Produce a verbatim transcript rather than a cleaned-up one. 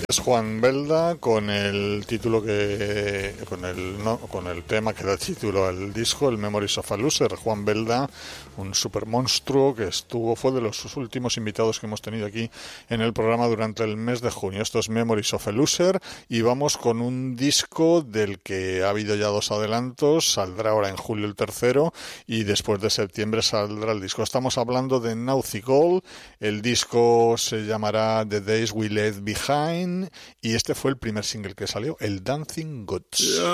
es Juan Belda con el título que con el no, con el tema que da título al disco, el Memories of a Loser. Juan Belda, un super monstruo que estuvo fue de los últimos invitados que hemos tenido aquí en el programa durante el mes de junio. Esto es Memories of a Loser y vamos con un disco del que ha habido ya dos adelantos, saldrá ahora en julio el tercero y después de septiembre saldrá el disco. Estamos hablando de Nauthy Gold, el disco se llamará The Days We Left Behind y este fue el primer single que salió, el Dancing Gods.